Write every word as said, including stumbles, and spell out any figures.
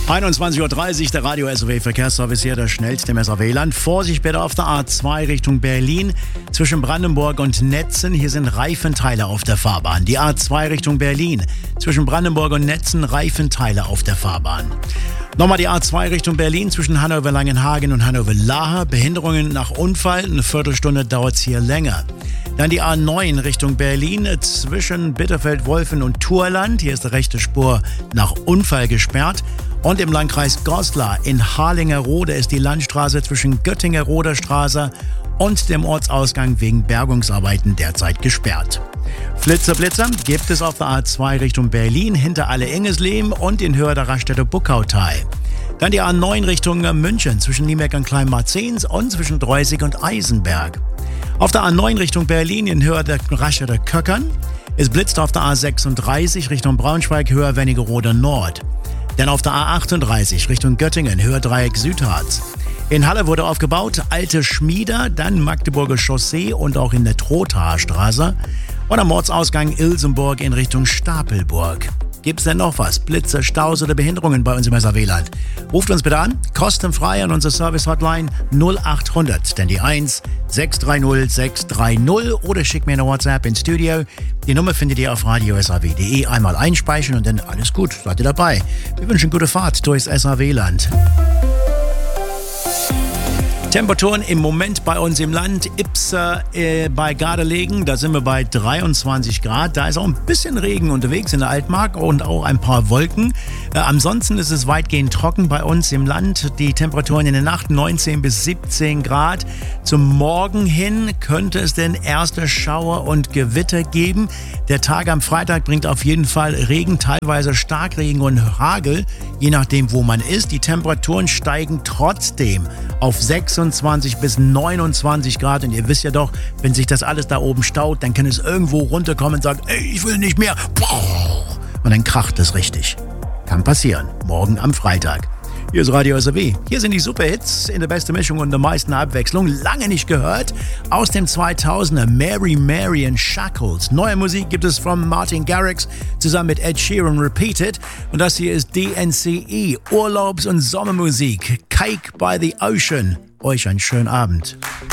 einundzwanzig Uhr dreißig, der Radio S R W Verkehrsservice hier, der schnellste im S R W-Land. Vorsicht bitte auf der A zwei Richtung Berlin zwischen Brandenburg und Netzen. Hier sind Reifenteile auf der Fahrbahn. Die A zwei Richtung Berlin zwischen Brandenburg und Netzen, Reifenteile auf der Fahrbahn. Nochmal die A zwei Richtung Berlin zwischen Hannover-Langenhagen und Hannover-Lahe. Behinderungen nach Unfall, eine Viertelstunde dauert es hier länger. Dann die A neun Richtung Berlin zwischen Bitterfeld-Wolfen und Thurland. Hier ist die rechte Spur nach Unfall gesperrt. Und im Landkreis Goslar in Harlingerode ist die Landstraße zwischen Göttinger-Roder Straße und dem Ortsausgang wegen Bergungsarbeiten derzeit gesperrt. Flitzer, Blitzer gibt es auf der A zwei Richtung Berlin hinter Alle-Ingesleben und in Höhe der Raststätte Buckautal. Dann die A neun Richtung München zwischen Niemeck und Kleinmarzens und zwischen Dreusig und Eisenberg. Auf der A neun Richtung Berlin in Höhe der Raststätte Köckern. Es blitzt auf der A sechsunddreißig Richtung Braunschweig, Höhe Wernigerode Nord. Dann auf der A achtunddreißig Richtung Göttingen, Höhe Dreieck Südharz. In Halle wurde aufgebaut, Alte Schmieder, dann Magdeburger Chaussee und auch in der Trothaer Straße. Und am Ortsausgang Ilsenburg in Richtung Stapelburg. Gibt's denn noch was? Blitze, Staus oder Behinderungen bei uns im S R W-Land? Ruft uns bitte an, kostenfrei an unsere Service-Hotline null acht hundert, denn die eins sechs drei null sechs drei null oder schickt mir eine WhatsApp ins Studio. Die Nummer findet ihr auf radio s r w punkt d e. Einmal einspeichern und dann alles gut, seid ihr dabei. Wir wünschen gute Fahrt durchs S R W-Land. Temperaturen im Moment bei uns im Land. Ibser äh, bei Gardelegen, da sind wir bei dreiundzwanzig Grad. Da ist auch ein bisschen Regen unterwegs in der Altmark und auch ein paar Wolken. Äh, ansonsten ist es weitgehend trocken bei uns im Land. Die Temperaturen in der Nacht neunzehn bis siebzehn Grad. Zum Morgen hin könnte es denn erste Schauer und Gewitter geben. Der Tag am Freitag bringt auf jeden Fall Regen, teilweise Starkregen und Hagel, je nachdem wo man ist. Die Temperaturen steigen trotzdem auf sechsundzwanzig bis neunundzwanzig Grad. Und ihr wisst ja doch, wenn sich das alles da oben staut, dann kann es irgendwo runterkommen und sagen, ey, ich will nicht mehr. Und dann kracht es richtig. Kann passieren. Morgen am Freitag. Hier ist Radio S R W. Hier sind die Superhits in der besten Mischung und der meisten Abwechslung. Lange nicht gehört. Aus dem zweitausender Mary Mary and Shackles. Neue Musik gibt es von Martin Garrix zusammen mit Ed Sheeran Repeated. Und das hier ist D N C E. Urlaubs- und Sommermusik. Cake by the Ocean. Euch einen schönen Abend.